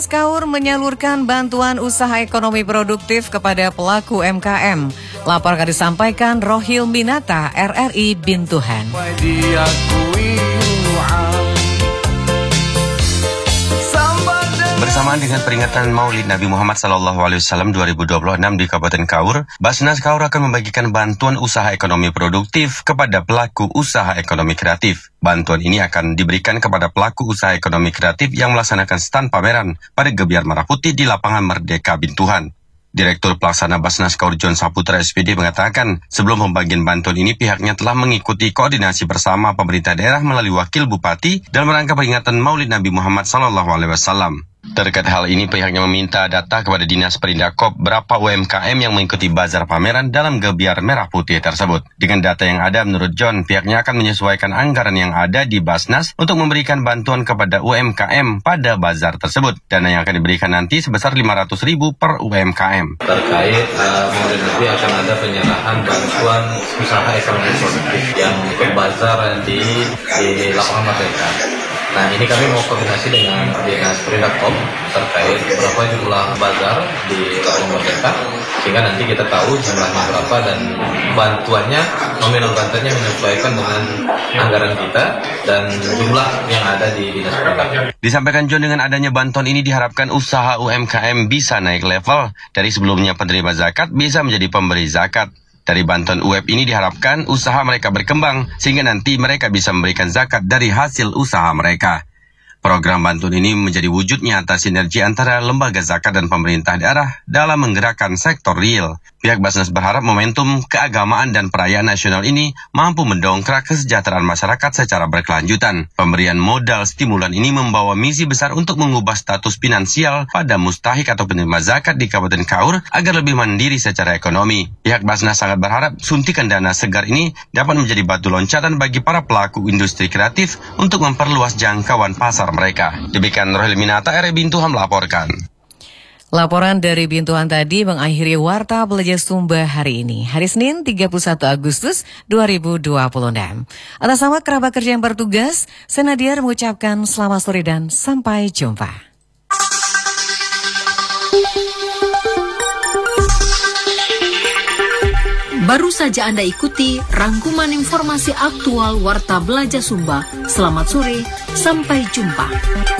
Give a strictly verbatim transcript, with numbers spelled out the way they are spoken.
Kaur menyalurkan bantuan usaha ekonomi produktif kepada pelaku U M K M. Lapor akan disampaikan Rohil Minata, R R I Bintuhan. Bersamaan dengan peringatan Maulid Nabi Muhammad Sallallahu Alaihi Wasallam dua ribu dua puluh enam di Kabupaten Kaur, Basnas Kaur akan membagikan bantuan usaha ekonomi produktif kepada pelaku usaha ekonomi kreatif. Bantuan ini akan diberikan kepada pelaku usaha ekonomi kreatif yang melaksanakan stand pameran pada Gebiar Merah Putih di Lapangan Merdeka Bintuhan. Direktur Pelaksana Basnas Kaur John Saputra S P D mengatakan, sebelum pembagian bantuan ini pihaknya telah mengikuti koordinasi bersama pemerintah daerah melalui Wakil Bupati dalam rangka peringatan Maulid Nabi Muhammad Sallallahu Alaihi Wasallam. Terkait hal ini, pihaknya meminta data kepada Dinas Perindakop berapa U M K M yang mengikuti bazar pameran dalam Gebiar Merah Putih tersebut. Dengan data yang ada, menurut John, pihaknya akan menyesuaikan anggaran yang ada di Basnas untuk memberikan bantuan kepada U M K M pada bazar tersebut. Dana yang akan diberikan nanti sebesar lima ratus ribu per U M K M. Terkait uh, Maulid Nabi akan ada penyerahan bantuan usaha ekonomi produktif yang ke bazar di, di Lapangan Merdeka. Nah, ini kami mau koordinasi dengan Dinas Perindakop terkait berapa jumlah bazar di Lapangan Merdeka, sehingga nanti kita tahu jumlahnya berapa dan bantuannya, nominal bantuannya menyesuaikan dengan anggaran kita dan jumlah yang ada di Dinas Perindakop. Disampaikan John, dengan adanya bantuan ini diharapkan usaha U M K M bisa naik level dari sebelumnya penerima zakat bisa menjadi pemberi zakat. Dari bantuan U E P ini diharapkan usaha mereka berkembang sehingga nanti mereka bisa memberikan zakat dari hasil usaha mereka. Program bantuan ini menjadi wujud nyata sinergi antara lembaga zakat dan pemerintah daerah dalam menggerakkan sektor real. Pihak Basnas berharap momentum keagamaan dan perayaan nasional ini mampu mendongkrak kesejahteraan masyarakat secara berkelanjutan. Pemberian modal stimulan ini membawa misi besar untuk mengubah status finansial pada mustahik atau penerima zakat di Kabupaten Kaur agar lebih mandiri secara ekonomi. Pihak Basnas sangat berharap suntikan dana segar ini dapat menjadi batu loncatan bagi para pelaku industri kreatif untuk memperluas jangkauan pasar mereka. Demikian Rohil Minata, R R I Bintuhan melaporkan. Laporan dari Bintuhan tadi mengakhiri Warta Belajar Sumba hari ini, hari Senin tiga puluh satu Agustus dua ribu dua puluh enam. Atas nama kerabat kerja yang bertugas, saya Nadia mengucapkan selamat sore dan sampai jumpa. Baru saja Anda ikuti rangkuman informasi aktual Warta Belajar Sumba. Selamat sore, sampai jumpa.